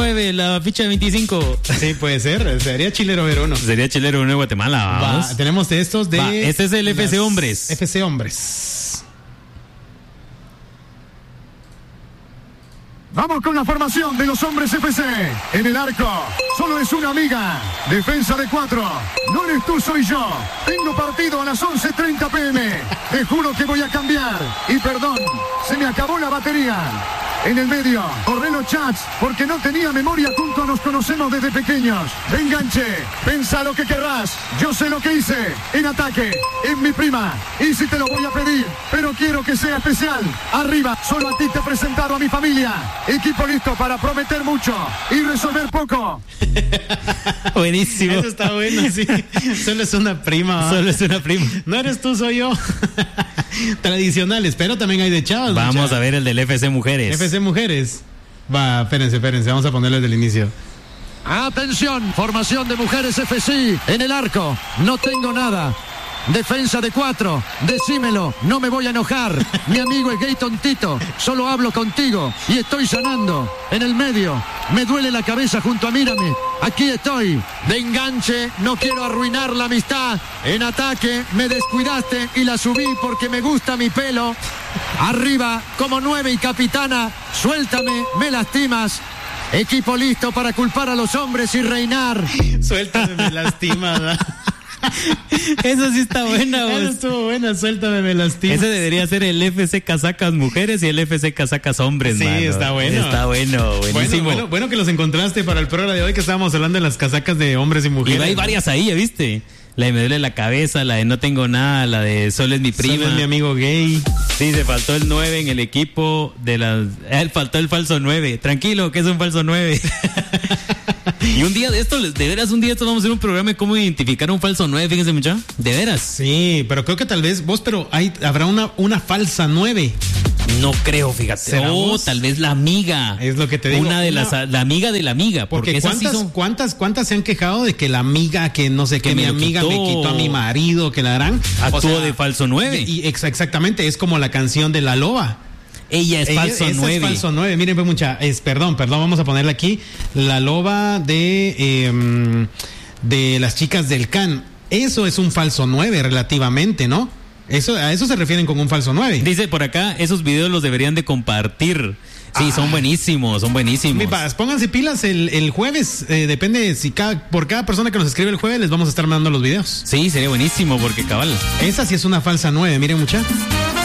9, la ficha de 25. Sí, puede ser. Sería Chilero Verono. Sería Chilero Verono de Guatemala. Vamos. Tenemos de estos de... Este es el FC Hombres. FC Hombres. Vamos con la formación de los Hombres FC. En el arco, solo es una amiga. Defensa de 4. No eres tú, soy yo. Tengo partido a las 11:30 p.m. Te juro que voy a cambiar. Y perdón, se me acabó la batería. En el medio, borré los chats porque no tenía memoria. Juntos nos conocemos desde pequeños. De enganche, pensa lo que querrás. Yo sé lo que hice. En ataque, es mi prima. Y si te lo voy a pedir, pero quiero que sea especial. Arriba, solo a ti te he presentado a mi familia. Equipo listo para prometer mucho y resolver poco. Buenísimo. Eso está bueno, sí. Solo es una prima. Solo es una prima. No eres tú, soy yo. Tradicionales, pero también hay de chavas. Vamos a ver el del FC Mujeres. FC Mujeres. Va, espérense. Vamos a ponerlo desde el inicio. Atención, formación de Mujeres FC. En el arco, no tengo nada. Defensa de 4, decímelo, no me voy a enojar. Mi amigo es gay tontito, solo hablo contigo y estoy sanando. En el medio, me duele la cabeza junto a Mírame. Aquí estoy, de enganche, no quiero arruinar la amistad. En ataque, me descuidaste y la subí porque me gusta mi pelo. Arriba, como 9 y capitana, suéltame, me lastimas. Equipo listo para culpar a los hombres y reinar. Suéltame, me lastimas. Eso sí está buena, vos. Eso estuvo buena, suéltame, me lastima. Ese debería ser el FC Casacas Mujeres y el FC Casacas Hombres, sí, mano. Está bueno. Está bueno, buenísimo. Bueno que los encontraste para el programa de hoy, que estábamos hablando de las casacas de hombres y mujeres. Y hay varias ahí, ¿ya viste? La de Me duele la cabeza, la de No tengo nada, la de Solo es mi prima. Solo es mi amigo gay. Sí, se faltó el 9 en el equipo de las... faltó el falso 9. Tranquilo, que es un falso 9. Y un día de esto, de veras, un día de esto vamos a hacer un programa de cómo identificar un falso 9, fíjense mucho. De veras. Sí, pero creo que tal vez habrá una falsa 9. No creo, fíjate. Tal vez la amiga. Es lo que te digo. La amiga de la amiga. Porque ¿cuántas se han quejado de que la amiga, que no sé qué, mi amiga me quitó a mi marido, que la harán? Actuó de falso 9. Y exactamente, es como la canción de La Loba. Ella es falso 9. Es falso 9. Miren, pues perdón, vamos a ponerle aquí. La Loba de las chicas del Can. Eso es un falso 9 relativamente, ¿no? A eso se refieren con un falso 9. Dice por acá, esos videos los deberían de compartir. Sí, son buenísimos. Pónganse pilas el jueves. Depende si por cada persona que nos escribe el jueves les vamos a estar mandando los videos. Sí, sería buenísimo porque cabal. Esa sí es una falsa 9, miren mucha.